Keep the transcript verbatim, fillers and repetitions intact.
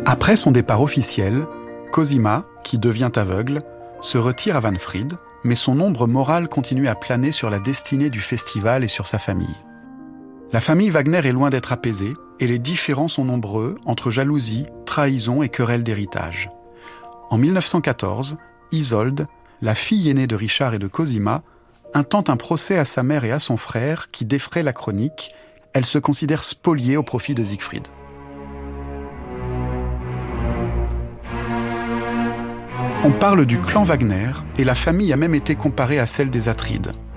Après son départ officiel, Cosima, qui devient aveugle, se retire à Wahnfried, mais son ombre morale continue à planer sur la destinée du festival et sur sa famille. La famille Wagner est loin d'être apaisée, et les différends sont nombreux entre jalousie, trahison et querelles d'héritage. En mille neuf cent quatorze, Isolde, la fille aînée de Richard et de Cosima, intente un procès à sa mère et à son frère qui défraie la chronique. Elle se considère spoliée au profit de Siegfried. On parle du clan Wagner et la famille a même été comparée à celle des Atrides.